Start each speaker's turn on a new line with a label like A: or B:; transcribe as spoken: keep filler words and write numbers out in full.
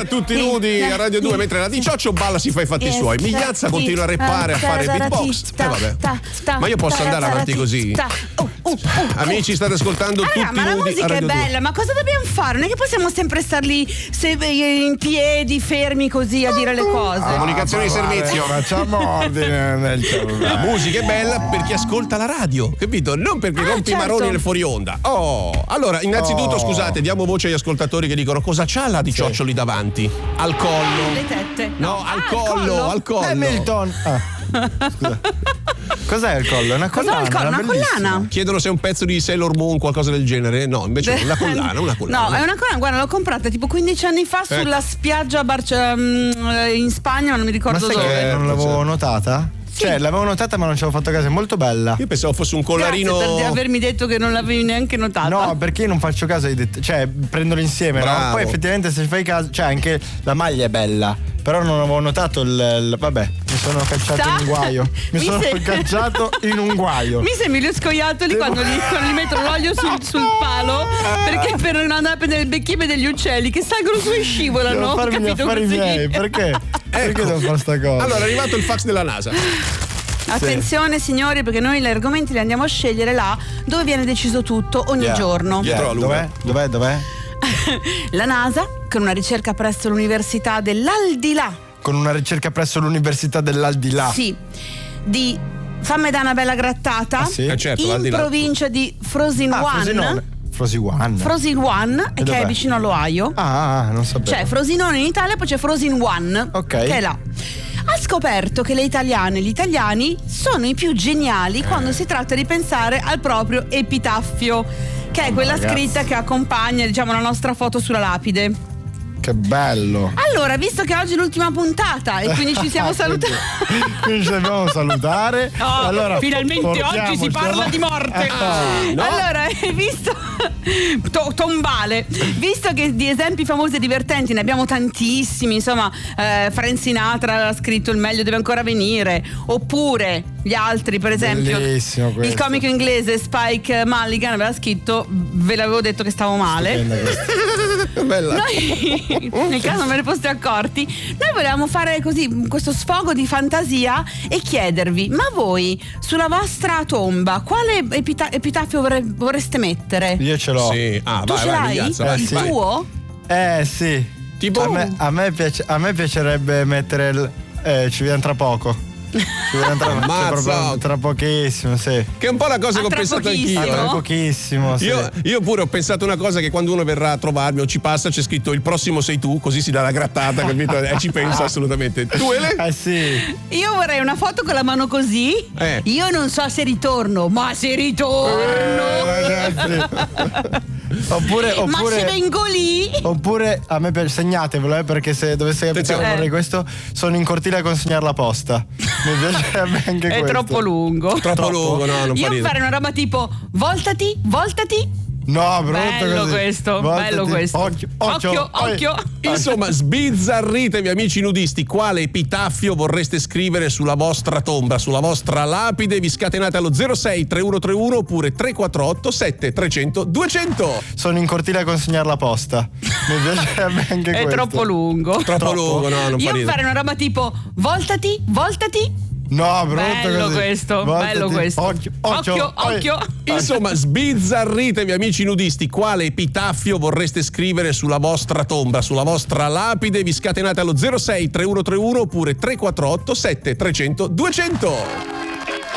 A: a tutti nudi a Radio due, mentre la Di Cioccio balla, si fa i fatti suoi. Migliazza continua a rappare, a fare beatbox. Eh vabbè. Ma io posso andare avanti così. Amici, state ascoltando tutti nudi
B: ma la musica
A: a Radio
B: è bella,
A: due.
B: ma cosa dobbiamo fare? Non è che possiamo sempre star lì se, in piedi, fermi così a dire le cose.
A: Comunicazione di servizio.
C: Facciamo ordine nel cervello.
A: La musica è bella per chi ascolta la radio, capito? Non perché
B: Ah,
A: rompi i
B: certo.
A: maroni nel fuori onda. Oh, allora, innanzitutto,
C: Oh.
A: scusate, diamo voce agli ascoltatori che dicono cosa c'ha la Di Cioccio lì davanti? Al collo.
B: Le tette.
A: No, al
B: Ah,
A: collo, al collo.
C: Hamilton. Ah. Scusa. Cos'è il collo? È una
B: Cos'è
C: collana.
B: il collo?
C: era
B: Una
C: bellissima.
B: collana?
A: Chiedono se è un pezzo di Sailor Moon, qualcosa del genere. No, invece è una collana, una collana.
B: No, è una collana, guarda, l'ho comprata tipo quindici anni fa
A: Ecco.
B: sulla spiaggia a Barce- mm, in Spagna, non mi
C: Ma
B: ricordo
C: sai
B: dove.
C: che non l'avevo notata? Cioè, l'avevo notata ma non ci avevo fatto caso, è molto bella.
A: Io pensavo fosse un collarino.
B: Grazie per avermi detto che non l'avevi neanche notata.
C: No, perché io non faccio caso ai det- cioè prendolo insieme, no?
A: Bravo.
C: Poi effettivamente se fai caso, cioè anche la maglia è bella, però non avevo notato il, il- vabbè, mi sono cacciato
B: Sta-
C: in un guaio. Mi,
B: Mi
C: sono
B: se-
C: cacciato in un guaio.
B: Mi sembri gli scoiattoli quando gli, quando gli mettono l'olio sul, sul palo perché per non andare a prendere il becchime degli uccelli che salgono su e scivolano.
C: Devo farmi gli
B: capito
C: affari
B: così?
C: miei, perché? Perché devo fare sta cosa?
A: Allora è arrivato il fax della NASA.
B: Attenzione signori, perché noi gli argomenti li andiamo a scegliere là dove viene deciso tutto ogni
C: Yeah.
B: giorno.
C: Yeah,
A: Dietro la luna.
C: dov'è? Dov'è? Dov'è?
B: La NASA, con una ricerca presso l'Università dell'Aldilà,
C: Con una ricerca presso l'Università dell'Aldilà.
B: sì, di fammi dare una bella grattata,
C: Ah, sì?
A: Eh, certo,
B: in
A: l'Aldilà.
B: provincia di
C: Ah,
B: Frosinone.
C: Frosinone. Frosinone.
B: Frosinone, che
C: dov'è?
B: è vicino all'Ohio.
C: Ah, ah, non sapevo.
B: C'è Frosinone in Italia, poi c'è Frosinone,
C: Ok.
B: che è là. Ha scoperto che le italiane e gli italiani sono i più geniali quando si tratta di pensare al proprio epitaffio, che è quella
C: ragazzi.
B: scritta che accompagna, diciamo, la nostra foto sulla lapide.
C: Che bello.
B: Allora, visto che oggi è l'ultima puntata e quindi ci siamo salutati.
C: Quindi ci dobbiamo salutare.
B: Oh,
C: allora,
B: finalmente oggi si
C: portiamoci
B: parla
C: alla-
B: di morte.
C: Ah,
A: no.
B: Allora, visto to- tombale, visto che di esempi famosi e divertenti ne abbiamo tantissimi, insomma, eh, Frank Sinatra ha scritto Il meglio deve ancora venire, oppure gli altri, per esempio,
C: Bellissimo
B: il
C: questo.
B: comico inglese Spike Mulligan aveva scritto, ve l'avevo detto che stavo male.
C: Stupenda questa.
A: Bella.
B: Noi, nel caso non ve ne foste accorti, noi volevamo fare così questo sfogo di fantasia e chiedervi: ma voi sulla vostra tomba quale epita- epitaffio vorre- vorreste mettere?
C: Io ce l'ho.
A: Sì. Ah,
B: Tu
A: vai,
B: ce
A: vai,
B: l'hai?
A: Migliazza, vai,
B: Il
A: vai.
B: tuo?
C: Eh sì.
A: Tipo-
C: a me, a me piace- a me piacerebbe mettere il. Eh, ci vediamo tra poco. Ci vediamo tra, cioè,
A: Ammazza.
C: proprio tra pochissimo, sì.
A: Che è un po' la cosa
B: Ah,
A: che ho
B: tra
A: pensato
B: pochissimo?
A: anch'io.
C: Tra
A: eh.
C: pochissimo, sì.
A: Io, io pure ho pensato una cosa, che quando uno verrà a trovarmi o ci passa c'è scritto il prossimo sei tu, così si dà la grattata, capito? E ci pensa assolutamente. Tu Ele?
C: Eh sì.
B: Io vorrei una foto con la mano così.
A: Eh.
B: Io non so se ritorno, ma se ritorno.
C: Eh, ragazzi. Oppure,
B: Ma se
C: oppure,
B: vengo lì.
C: oppure a me piace, segnatevelo, eh, perché se dovesse capitare
A: Attenzione.
C: vorrei questo. Sono in cortile a consegnare la posta. Mi piacerebbe anche
B: È
C: questo.
B: troppo lungo.
A: Troppo lungo, no, non fa
B: Io
A: ridere.
B: fare una roba tipo voltati, voltati.
C: No, brutto
B: Bello
C: così.
B: questo,
C: Voltati.
B: bello questo.
C: Occhio, occhio,
B: Occhio, occhio.
A: Insomma, sbizzarritevi, amici nudisti, quale epitaffio vorreste scrivere sulla vostra tomba, sulla vostra lapide. Vi scatenate allo zero sei tre uno tre uno oppure tre quattro otto sette tre zero zero due zero zero.
C: Sono in cortile a consegnare la posta. Mi piacerebbe anche
B: È
C: questo.
B: troppo lungo.
A: Troppo,
C: Troppo?
A: lungo, no, non fa
B: Io
A: ridere.
B: fare una roba tipo voltati, voltati.
C: No, brutto
B: Bello
C: così.
B: questo,
C: Voltati.
B: bello questo.
C: Occhio, occhio,
B: Occhio, occhio.
A: Insomma, sbizzarritevi, amici nudisti, quale epitaffio vorreste scrivere sulla vostra tomba, sulla vostra lapide. Vi scatenate allo zero sei tre uno tre uno oppure tre quattro otto sette tre zero zero due zero zero.